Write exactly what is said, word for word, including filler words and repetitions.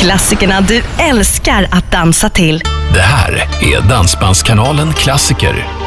Klassikerna du älskar att dansa till. Det här är Dansbandskanalen Klassiker